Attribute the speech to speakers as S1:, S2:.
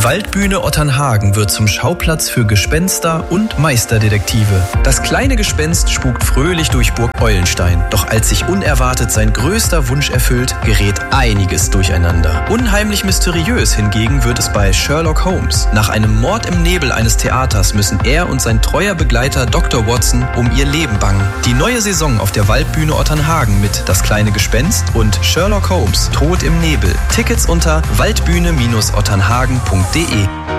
S1: Waldbühne Otternhagen wird zum Schauplatz für Gespenster und Meisterdetektive. Das kleine Gespenst spukt fröhlich durch Burg Eulenstein. Doch als sich unerwartet sein größter Wunsch erfüllt, gerät einiges durcheinander. Unheimlich mysteriös hingegen wird es bei Sherlock Holmes. Nach einem Mord im Nebel eines Theaters müssen er und sein treuer Begleiter Dr. Watson um ihr Leben bangen. Die neue Saison auf der Waldbühne Otternhagen mit Das kleine Gespenst und Sherlock Holmes, Tod im Nebel. Tickets unter waldbühne-otternhagen.de.